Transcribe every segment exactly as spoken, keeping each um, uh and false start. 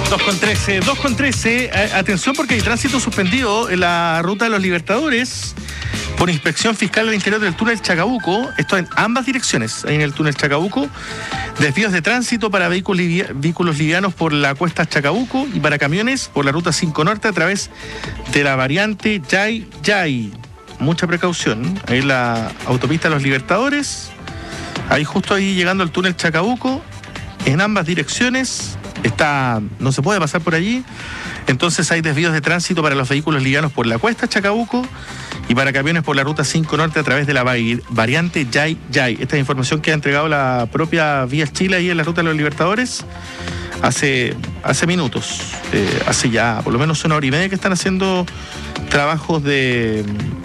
dos con trece, dos con trece. Atención porque hay tránsito suspendido en la ruta de los Libertadores por inspección fiscal al interior del túnel Chacabuco. Esto en ambas direcciones. Ahí en el túnel Chacabuco. Desvíos de tránsito para vehículos, livi- vehículos livianos por la cuesta Chacabuco y para camiones por la ruta cinco Norte a través de la variante Yay Yay. Mucha precaución. Ahí la autopista de los Libertadores. Ahí justo ahí llegando al túnel Chacabuco. En ambas direcciones. Está, no se puede pasar por allí. Entonces hay desvíos de tránsito para los vehículos livianos por la cuesta Chacabuco y para camiones por la ruta cinco Norte a través de la variante Yay Yay. Esta es información que ha entregado la propia Vías Chile ahí en la ruta de los Libertadores hace, hace minutos. Eh, hace ya por lo menos una hora y media que están haciendo trabajos de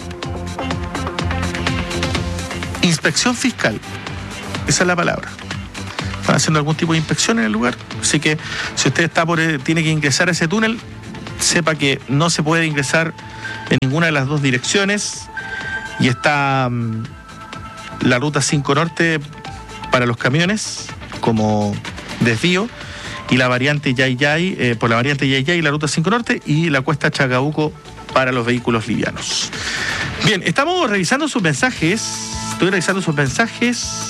inspección fiscal. Esa es la palabra. Están haciendo algún tipo de inspección en el lugar. Así que si usted está por, tiene que ingresar a ese túnel, sepa que no se puede ingresar en ninguna de las dos direcciones. Y está um, la ruta cinco Norte para los camiones como desvío. Y la variante Yay Yay, eh, por la variante Yay Yay y la ruta cinco Norte. Y la cuesta Chacabuco para los vehículos livianos. Bien, estamos revisando sus mensajes. Estoy revisando sus mensajes.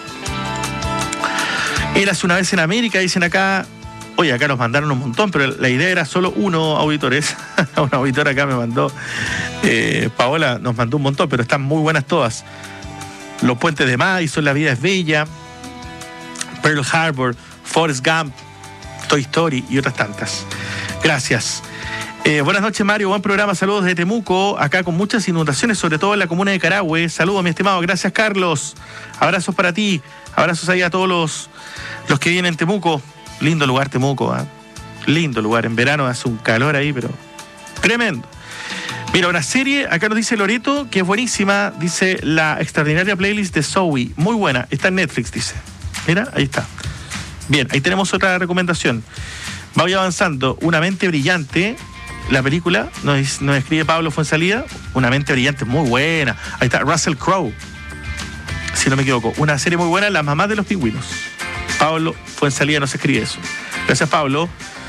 Eras una vez en América, dicen acá. Oye, acá nos mandaron un montón, pero la idea era solo uno, auditores. Un auditor acá me mandó. Eh, Paola nos mandó un montón, pero están muy buenas todas. Los puentes de Madison, La vida es bella, Pearl Harbor, Forrest Gump, Toy Story y otras tantas. Gracias. Eh, buenas noches, Mario. Buen programa. Saludos de Temuco. Acá con muchas inundaciones, sobre todo en la comuna de Carahue. Saludos, mi estimado. Gracias, Carlos. Abrazos para ti. Abrazos ahí a todos los, los que vienen en Temuco. Lindo lugar, Temuco. ¿eh? Lindo lugar. En verano hace un calor ahí, pero tremendo. Mira, una serie, acá nos dice Loreto, que es buenísima. Dice La extraordinaria playlist de Zoe. Muy buena. Está en Netflix, dice. Mira, ahí está. Bien, ahí tenemos otra recomendación. Voy avanzando. Una mente brillante. La película, nos, nos escribe Pablo Fuenzalía. Una mente brillante, muy buena. Ahí está Russell Crowe, si no me equivoco. Una serie muy buena, Las mamás de los pingüinos. Pablo Fuenzalía nos escribe eso. Gracias, Pablo.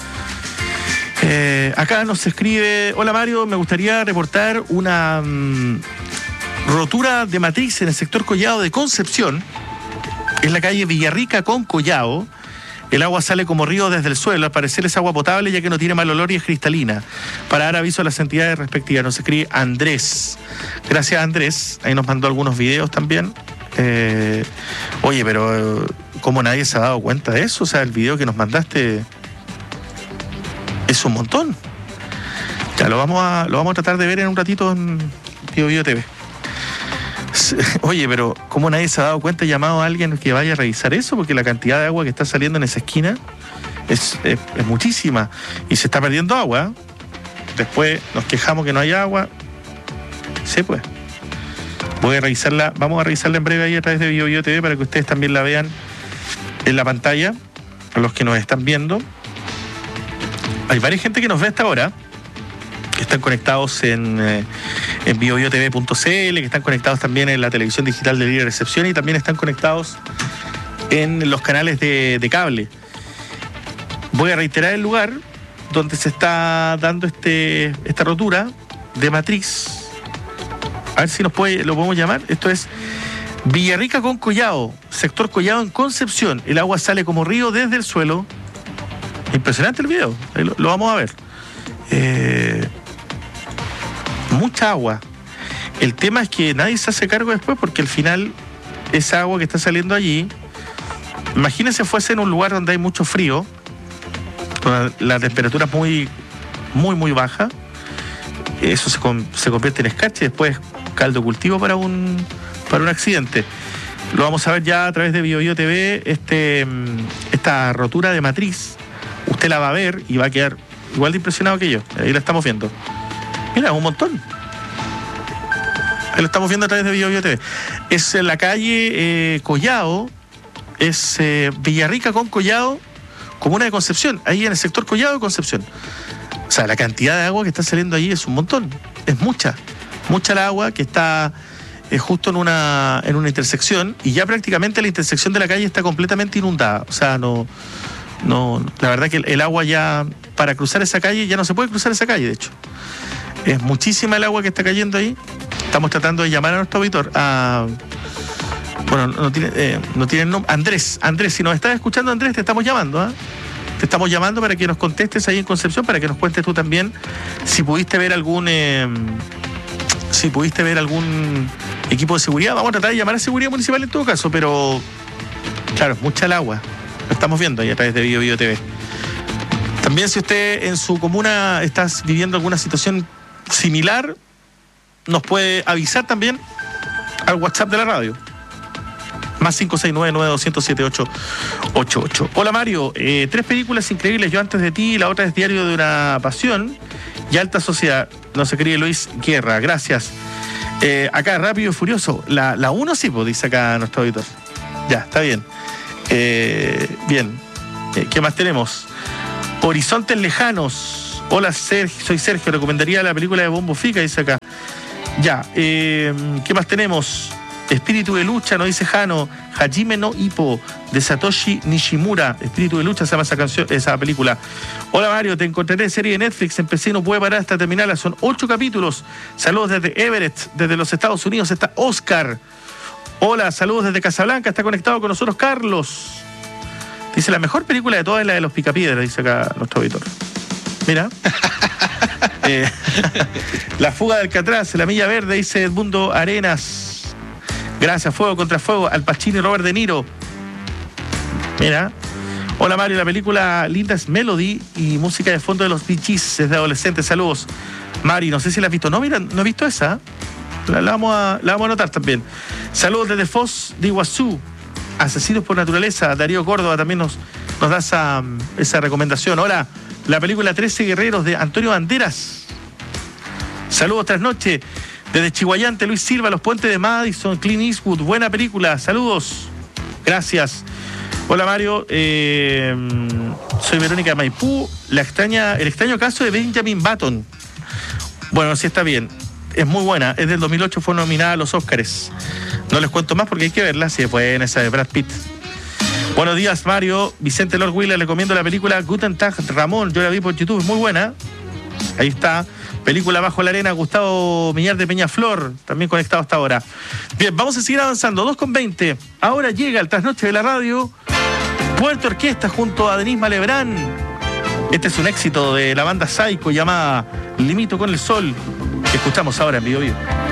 Eh, acá nos escribe: hola, Mario, me gustaría reportar una mmm, rotura de matriz en el sector Collado de Concepción, en la calle Villarrica con Collado. El agua sale como río desde el suelo. Al parecer es agua potable, ya que no tiene mal olor y es cristalina. Para dar aviso a las entidades respectivas. Nos escribe Andrés. Gracias, Andrés. Ahí nos mandó algunos videos también. Eh, oye, pero ¿cómo nadie se ha dado cuenta de eso? O sea, el video que nos mandaste es un montón. Ya, lo vamos a, lo vamos a tratar de ver en un ratito en Bio Bio T V. Oye, pero ¿cómo nadie se ha dado cuenta? He llamado a alguien que vaya a revisar eso, porque la cantidad de agua que está saliendo en esa esquina es, es, es muchísima y se está perdiendo agua. Después nos quejamos que no hay agua. Sí, pues. Voy a revisarla, vamos a revisarla en breve ahí a través de Bio Bio T V para que ustedes también la vean en la pantalla, a los que nos están viendo. Hay varias gente que nos ve hasta ahora, que están conectados en, eh, en bio bio t v punto c l, que están conectados también en la televisión digital de Libre Recepción y también están conectados en los canales de, de cable. Voy a reiterar el lugar donde se está dando este esta rotura de matriz. A ver si nos puede, lo podemos llamar. Esto es Villarrica con Collado, sector Collado en Concepción. El agua sale como río desde el suelo. Impresionante el video, ahí lo, lo vamos a ver. Eh... Mucha agua. El tema es que nadie se hace cargo después, porque al final esa agua que está saliendo allí, imagínense fuese en un lugar donde hay mucho frío, con la temperatura muy muy muy baja, eso se, con, se convierte en escarcha y después caldo cultivo para un para un accidente. Lo vamos a ver ya a través de Bio Bio T V. Este, esta rotura de matriz usted la va a ver y va a quedar igual de impresionado que yo. Ahí la estamos viendo. Mira, un montón. Ahí lo estamos viendo a través de Bio Bio T V. Es en la calle eh, Collado, es eh, Villarrica con Collado, comuna de Concepción, ahí en el sector Collado de Concepción. O sea, la cantidad de agua que está saliendo ahí es un montón, es mucha, mucha el agua que está eh, justo en una, en una intersección, y ya prácticamente la intersección de la calle está completamente inundada. O sea, no, no, la verdad que el, el agua ya, para cruzar esa calle, ya no se puede cruzar esa calle, de hecho. Es muchísima el agua que está cayendo ahí. Estamos tratando de llamar a nuestro auditor, a... Bueno, no tiene, eh, no tiene nombre. Andrés, Andrés, si nos estás escuchando, Andrés, te estamos llamando, ¿ah? ¿eh? Te estamos llamando para que nos contestes ahí en Concepción, para que nos cuentes tú también si pudiste ver algún eh, si pudiste ver algún equipo de seguridad. Vamos a tratar de llamar a seguridad municipal en todo caso, pero claro, mucha el agua. Lo estamos viendo ahí a través de Bio Bio T V. También, si usted en su comuna está viviendo alguna situación similar, nos puede avisar también al WhatsApp de la radio. Más cinco seis nueve, nueve dos cero siete, ocho ocho ocho. Hola Mario, eh, tres películas increíbles, Yo antes de ti, la otra es Diario de una pasión y Alta Sociedad. No se cree Luis Guerra, gracias. Eh, acá, Rápido y Furioso, la, la uno sí, pues, dice acá nuestro auditor. Ya, está bien. Eh, bien, eh, ¿qué más tenemos? Horizontes Lejanos. Hola, Sergio, soy Sergio, recomendaría la película de Bombo Fica, dice acá. Ya, eh, ¿qué más tenemos? Espíritu de lucha, nos dice Jano. Hajime no Ippo, de Satoshi Nishimura. Espíritu de lucha se llama esa canción, esa película. Hola Mario, te encontraré serie de Netflix. Empecé y no puede parar hasta terminarla. Son ocho capítulos. Saludos desde Everett, desde los Estados Unidos. Está Oscar. Hola, saludos desde Casablanca. Está conectado con nosotros Carlos. Dice, la mejor película de todas es la de los Picapiedras, dice acá nuestro auditor. Mira. eh, La fuga de Alcatraz, La milla verde, dice Edmundo Arenas. Gracias, Fuego contra Fuego, Al Pacino y Robert De Niro. Mira. Hola Mario, la película Linda es Melody y música de fondo de los Bee Gees desde adolescentes. Saludos. Mari, no sé si la has visto. No, mira, no he visto esa. La, la, vamos, a, la vamos a anotar también. Saludos desde Foz de Iguazú. Asesinos por Naturaleza. Darío Córdoba también nos, nos da esa, esa recomendación. Hola, la película trece Guerreros de Antonio Banderas. Saludos, trasnoche. Desde Chihuayante, Luis Silva, Los Puentes de Madison, Clint Eastwood, buena película, saludos, gracias. Hola Mario, eh, soy Verónica de Maipú, la extraña, el extraño caso de Benjamin Button. Bueno, sí está bien, es muy buena, es del dos mil ocho, fue nominada a los Óscares. No les cuento más porque hay que verla, si después en esa de Brad Pitt. Buenos días Mario, Vicente Lord Wheeler, le recomiendo la película Guten Tag Ramón, yo la vi por YouTube, es muy buena, ahí está. Película Bajo la Arena, Gustavo Millar de Peñaflor, también conectado hasta ahora. Bien, vamos a seguir avanzando, dos con veinte. Ahora llega el trasnoche de la radio, Puerto Orquesta junto a Denise Malebrán. Este es un éxito de la banda Psycho llamada Limito con el Sol, que escuchamos ahora en Bio Bio.